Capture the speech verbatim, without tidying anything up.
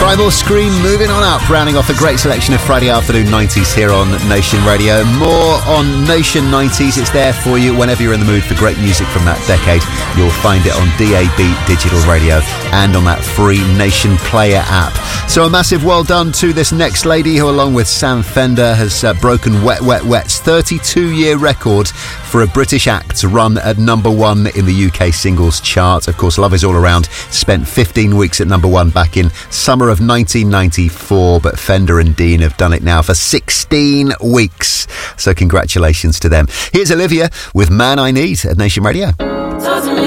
Primal Scream moving on up, rounding off a great selection of Friday afternoon nineties here on Nation Radio. More on Nation nineties. It's there for you whenever you're in the mood for great music from that decade. You'll find it on D A B Digital Radio and on that free Nation Player app. So a massive well done to this next lady who, along with Sam Fender, has uh, broken Wet Wet Wet's thirty-two year record for a British act to run at number one in the U K singles chart. Of course, Love Is All Around spent fifteen weeks at number one back in summer of nineteen ninety-four, but Fender and Dean have done it now for sixteen weeks. So congratulations to them. Here's Olivia with Man I Need at Nation Radio. Doesn't